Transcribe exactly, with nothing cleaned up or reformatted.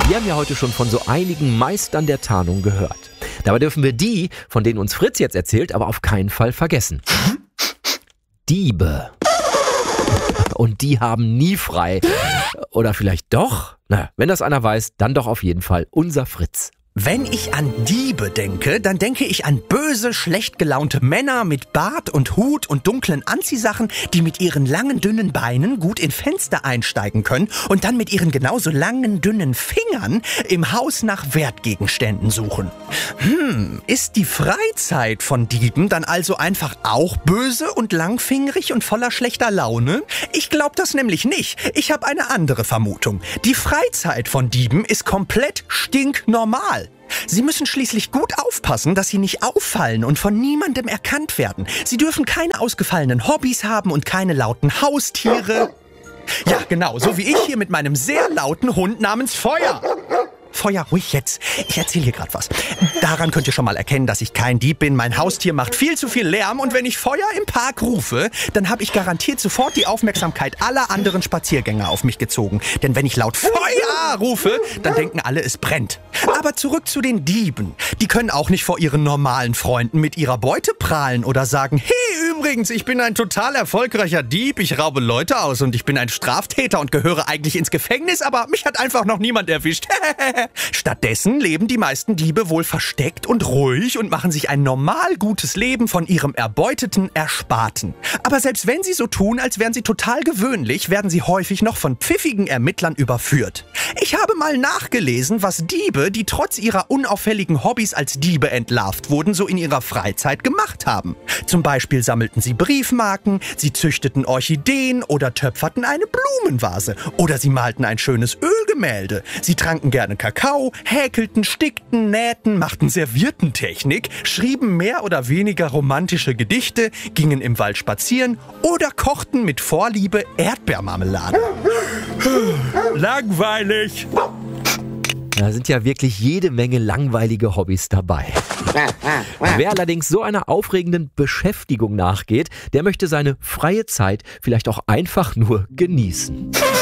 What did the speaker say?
Wir haben ja heute schon von so einigen Meistern der Tarnung gehört. Dabei dürfen wir die, von denen uns Fritz jetzt erzählt, aber auf keinen Fall vergessen. Diebe. Und die haben nie frei. Oder vielleicht doch? Na, wenn das einer weiß, dann doch auf jeden Fall unser Fritz. Wenn ich an Diebe denke, dann denke ich an böse, schlecht gelaunte Männer mit Bart und Hut und dunklen Anziehsachen, die mit ihren langen, dünnen Beinen gut in Fenster einsteigen können und dann mit ihren genauso langen, dünnen Fingern im Haus nach Wertgegenständen suchen. Hm, ist die Freizeit von Dieben dann also einfach auch böse und langfingerig und voller schlechter Laune? Ich glaube das nämlich nicht. Ich habe eine andere Vermutung. Die Freizeit von Dieben ist komplett stinknormal. Sie müssen schließlich gut aufpassen, dass sie nicht auffallen und von niemandem erkannt werden. Sie dürfen keine ausgefallenen Hobbys haben und keine lauten Haustiere. Ja, genau, so wie ich hier mit meinem sehr lauten Hund namens Feuer. Feuer, ruhig jetzt. Ich erzähle hier gerade was. Daran könnt ihr schon mal erkennen, dass ich kein Dieb bin. Mein Haustier macht viel zu viel Lärm und wenn ich Feuer im Park rufe, dann habe ich garantiert sofort die Aufmerksamkeit aller anderen Spaziergänger auf mich gezogen. Denn wenn ich laut Feuer rufe, dann denken alle, es brennt. Aber zurück zu den Dieben. Die können auch nicht vor ihren normalen Freunden mit ihrer Beute prahlen oder sagen, hey, übrigens, ich bin ein total erfolgreicher Dieb, ich raube Leute aus und ich bin ein Straftäter und gehöre eigentlich ins Gefängnis, aber mich hat einfach noch niemand erwischt. Stattdessen leben die meisten Diebe wohl versteckt und ruhig und machen sich ein normal gutes Leben von ihrem erbeuteten Ersparten. Aber selbst wenn sie so tun, als wären sie total gewöhnlich, werden sie häufig noch von pfiffigen Ermittlern überführt. Ich habe mal nachgelesen, was Diebe, die trotz ihrer unauffälligen Hobbys als Diebe entlarvt wurden, so in ihrer Freizeit gemacht haben. Zum Beispiel sammelten sie Briefmarken, sie züchteten Orchideen oder töpferten eine Blumenvase. Oder sie malten ein schönes Ölgemälde. Sie tranken gerne Kakao, häkelten, stickten, nähten, machten Serviertentechnik, schrieben mehr oder weniger romantische Gedichte, gingen im Wald spazieren oder kochten mit Vorliebe Erdbeermarmelade. Langweilig! Da sind ja wirklich jede Menge langweilige Hobbys dabei. Wer allerdings so einer aufregenden Beschäftigung nachgeht, der möchte seine freie Zeit vielleicht auch einfach nur genießen.